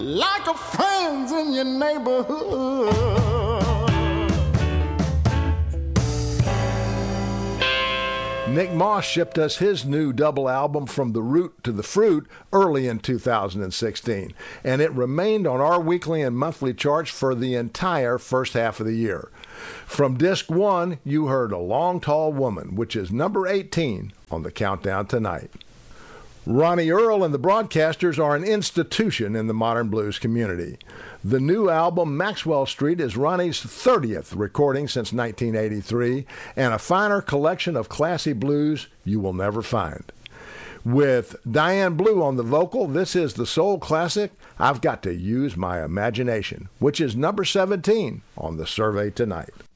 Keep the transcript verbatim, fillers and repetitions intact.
Like a friends in your neighborhood. Nick Moss shipped us his new double album From the Root to the Fruit early in two thousand sixteen, and it remained on our weekly and monthly charts for the entire first half of the year. From disc one, you heard A Long Tall Woman, which is number eighteen on the countdown tonight. Ronnie Earl and the Broadcasters are an institution in the modern blues community. The new album, Maxwell Street, is Ronnie's thirtieth recording since nineteen eighty-three, and a finer collection of classy blues you will never find. With Diane Blue on the vocal, this is the soul classic, I've Got to Use My Imagination, which is number seventeen on the survey tonight.